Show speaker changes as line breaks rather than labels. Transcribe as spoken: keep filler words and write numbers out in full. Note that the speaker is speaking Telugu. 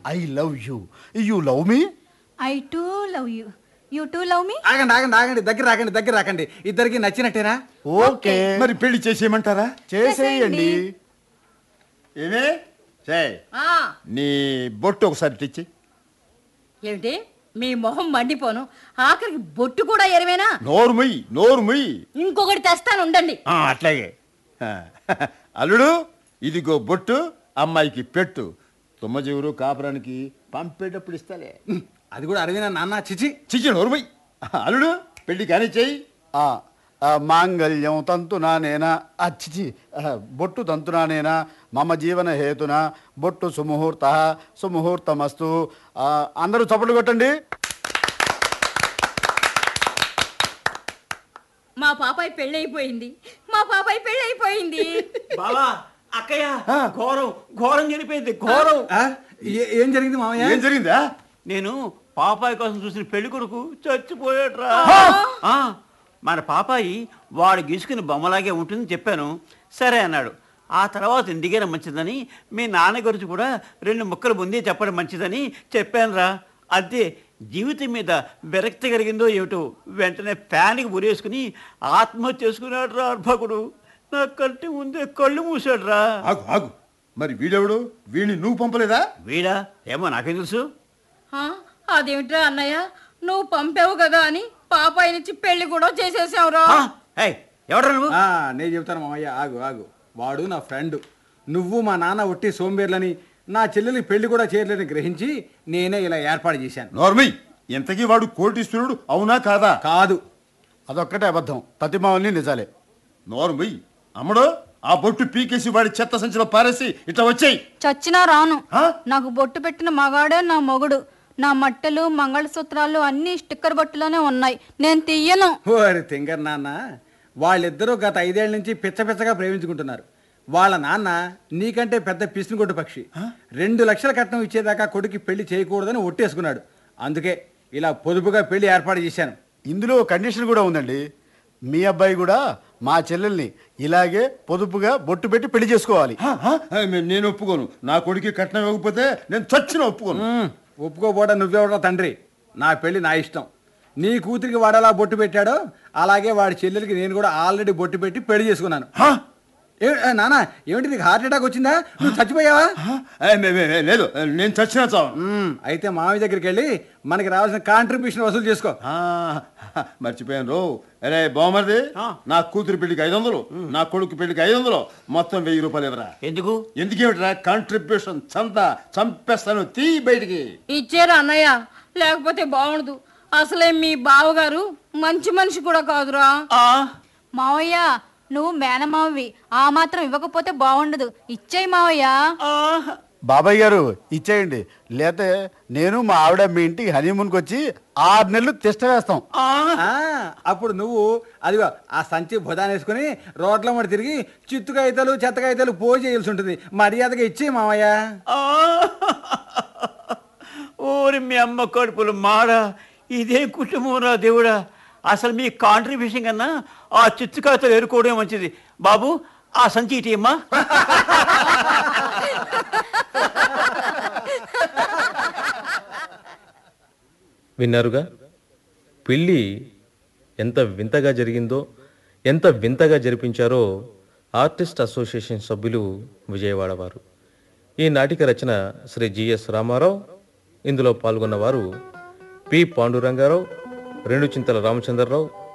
I love you. You love me?
I to love you. You to love మీ?
ఆగండి ఆగండి ఆగండి దగ్గర రాకండి దగ్గర రాకండి. ఇద్దరికి నచ్చినట్టేనా?
ఓకే,
మరి పెళ్లి చేసేయమంటారా?
చేసేయండి.
ఏమే చేయి, నీ బొట్టు ఒకసారి తెచ్చి.
ఏమిటి మీ మొహం మండిపోను, ఆఖరికి బొట్టు కూడా ఎరవేనా?
నోరు ముయ్యి, నోరు ముయ్యి.
ఇంకొకటి తెస్తాను ఉండండి.
అట్లాగే. అల్లుడు, ఇదిగో బొట్టు, అమ్మాయికి పెట్టు. తుమ్మజీవురు కాపురానికి పంపేటప్పుడు ఇస్తాలే.
అది కూడా అరవినా నాన్న? చిచి
చిచి, నోరు ముయ్యి. అల్లుడు, పెళ్లి కానీ చెయ్యి.
మాంగళ్యం తంతునానేనా, అచ్చిచి బొట్టు తంతునానేనా, మమ జీవన హేతున బొట్టు సుముహూర్త సుముహూర్తమస్తు. అందరూ చప్పట్లు కొట్టండి.
మా పాపాయి పెళ్ళైపోయింది, మా పాపాయి పెళ్ళైపోయింది.
బావా, అక్కయ్య, ఘోరం ఘోరం చనిపోయింది, ఘోరం.
ఏం జరిగింది మామయ్య?
ఏం జరిగిందా?
నేను పాపాయి కోసం చూసిన పెళ్లి కొడుకు చచ్చిపోయాడ్రా. మన పాపాయి వాడు గీసుకుని బొమ్మలాగే ఉంటుందని చెప్పాను. సరే అన్నాడు. ఆ తర్వాత ఎందుకైనా మంచిదని మీ నాన్న గురించి కూడా రెండు ముక్కలు ముందే చెప్పడం మంచిదని చెప్పానురా. అంతే, జీవితం మీద విరక్తి కలిగిందో ఏమిటో వెంటనే ఫ్యాన్కి ఉరేసుకుని ఆత్మహత్య చేసుకున్నాడు రా అర్భకుడు. నా కంటి ముందే కళ్ళు మూసాడు రా.
ఆగు ఆగు, మరి వీడెవడు? వీడిని నువ్వు పంపలేదా?
వీడా? ఏమో నాకేం తెలుసు.
అదేమిట్రా అన్నయ్య, నువ్వు పంపావు కదా అని పాపాయి నుంచి పెళ్లి కూడా చేసేసావురా.
ఎవడ్రా నువ్వు?
నేను చెప్తాను మామయ్య, ఆగు ఆగు. వాడు నా ఫ్రెండ్. నువ్వు మా నాన్న ఒట్టి సోంబేర్లని, నా చెల్లెలి పెళ్లి కూడా చేయలేదని గ్రహించి నేనే ఇలా ఏర్పాటు చేశాను.
నోర్మయ్, ఇంతకీ వాడు కోటీశ్వరుడు అవునా కాదా?
కాదు,
అదొక్కటే అబద్ధం, ప్రతిమావన్నీ నిజాలే.
నోర్మయ్, అమ్మడో, ఆ బొట్టు పీకేసి వాడి చెత్త సంచిలో పారేసి ఇట్లా వచ్చాయి.
చచ్చినా రాను. నాకు బొట్టు పెట్టిన మగాడే నా మొగుడు. నా మట్టెలు మంగళసూత్రాలు అన్ని స్టిక్కర్ బొట్టులోనే ఉన్నాయి, నేను తీయను.
ఓరి తింగర్ నాన్న, వాళ్ళిద్దరూ గత ఐదేళ్ల నుంచి పిచ్చ పిచ్చగా ప్రేమించుకుంటున్నారు. వాళ్ళ నాన్న నీకంటే పెద్ద పిసినిగొడ్డు పక్షి. రెండు లక్షల కట్నం ఇచ్చేదాకా కొడుకు పెళ్లి చేయకూడదని ఒట్టేసుకున్నాడు. అందుకే ఇలా పొదుపుగా పెళ్లి ఏర్పాటు చేశాను.
ఇందులో కండిషన్ కూడా ఉందండి. మీ అబ్బాయి కూడా మా చెల్లెల్ని ఇలాగే పొదుపుగా బొట్టు పెట్టి పెళ్లి చేసుకోవాలి.
నేను ఒప్పుకోను. నా కొడుకు కట్నం ఇవ్వకపోతే నేను చచ్చిన ఒప్పుకోను.
ఒప్పుకోబోడా నువ్వెవడా తండ్రి? నా పెళ్లి నా ఇష్టం. నీ కూతురికి వాడలా బొట్టు పెట్టాడో అలాగే వాడి చెల్లెలకి నేను కూడా ఆల్రెడీ బొట్టు పెట్టి పెళ్లి చేసుకున్నాను. నానా, ఏమిటి నీకు హార్ట్ అటాక్ వచ్చిందా? నువ్వు చచ్చిపోయావా?
లేదు, నేను చచ్చినా చావు.
అయితే మామి దగ్గరికి వెళ్ళి మనకి రావాల్సిన కాంట్రిబ్యూషన్ వసూలు చేసుకో.
మర్చిపోయాను రో. అరే బామర్ది, నా కూతురు పెళ్లికి ఐదు వందలు, నా కొడుకు పెళ్లికి ఐదు వందలు, మొత్తం వెయ్యి రూపాయలు ఇవ్వరా.
ఎందుకు?
ఎందుకేమిట్రా? కాంట్రిబ్యూషన్ చందా చంపేస్తాను, తీ బయటికి.
ఇచ్చారా అన్నయ్య, లేకపోతే బాగుండదు. అసలే మీ బావగారు మంచి మనిషి కూడా కాదురా.
మావయ్య, నువ్వు మేనమావి, ఆ మాత్రం ఇవ్వకపోతే బాగుండదు. ఇచ్చేయి మావయ్య.
బాబాయ్ గారు ఇచ్చేయండి, లేతే నేను మా ఆవిడ మీ ఇంటికి హనీమూన్కి వచ్చి ఆరు నెలలు తిష్ట వేస్తాం.
అప్పుడు నువ్వు అదిగో ఆ సంచి భుజాన్ని వేసుకుని రోడ్ల మీద తిరిగి చిత్తుకాయితలు చెత్తకాయితలు పోయి చేయాల్సి ఉంటుంది. మర్యాదగా ఇచ్చే మావయ్య.
ఓరి మీ అమ్మ కడుపులు మాడ, ఇదే కుటుంబం రా దేవుడా. అసలు మీ కాంట్రిబ్యూషన్ కన్నా ఆ చిత్తుకాయతలు ఎరుకోవడం మంచిది. బాబు, ఆ సంచి ఇటీ అమ్మా.
విన్నారుగా, పెళ్ళి ఎంత వింతగా జరిగిందో, ఎంత వింతగా జరిపించారో ఆర్టిస్ట్ అసోసియేషన్ సభ్యులు విజయవాడ వారు. ఈ నాటిక రచన శ్రీ జిఎస్ రామారావు. ఇందులో పాల్గొన్నవారు పి పాండురంగారావు, రెండు చింతల రామచంద్రరావు,